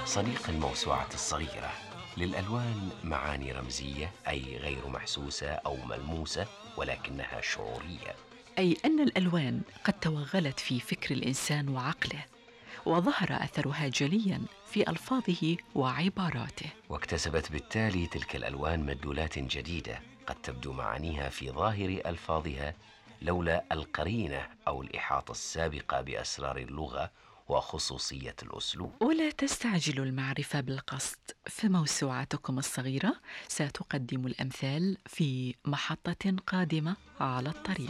صديق الموسوعة الصغيرة. للألوان معاني رمزية، أي غير محسوسة أو ملموسة، ولكنها شعورية. أي أن الألوان قد توغلت في فكر الإنسان وعقله، وظهر أثرها جلياً في ألفاظه وعباراته. واكتسبت بالتالي تلك الألوان مدلولات جديدة قد تبدو معانيها في ظاهر ألفاظها لولا القرينة أو الإحاطة السابقة بأسرار اللغة وخصوصية الأسلوب. ولا تستعجلوا المعرفة بالقصد، فموسوعتكم الصغيرة ستقدم الأمثال في محطة قادمة على الطريق.